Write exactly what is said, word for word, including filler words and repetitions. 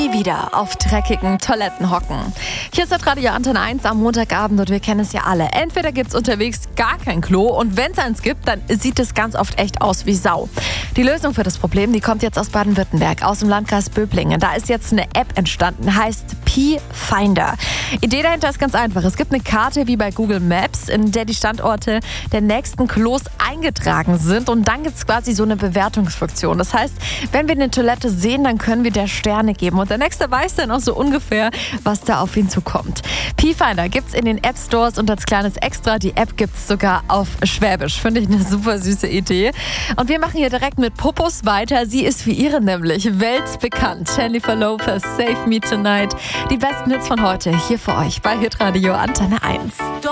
nie wieder auf dreckigen Toiletten hocken. Hier ist das Radio Antenne eins am Montagabend und wir kennen es ja alle. Entweder gibt es unterwegs gar kein Klo und wenn es eins gibt, dann sieht es ganz oft echt aus wie Sau. Die Lösung für das Problem, die kommt jetzt aus Baden-Württemberg, aus dem Landkreis Böblingen. Da ist jetzt eine App entstanden, heißt P-Finder. Idee dahinter ist ganz einfach. Es gibt eine Karte wie bei Google Maps, in der die Standorte der nächsten Klos eingetragen sind und dann gibt es quasi so eine Bewertungsfunktion. Das heißt, wenn wir eine Toilette sehen, dann können wir der Sterne geben und der Nächste weiß dann auch so ungefähr, was da auf ihn zukommt. P-Finder gibt's in den App Stores und als kleines Extra, die App gibt's sogar auf Schwäbisch. Finde ich eine super süße Idee. Und wir machen hier direkt mit Popos weiter. Sie ist wie ihre nämlich weltbekannt. Jennifer Lopez, Save Me Tonight. Die besten Hits von heute hier für euch bei Hitradio Antenne eins.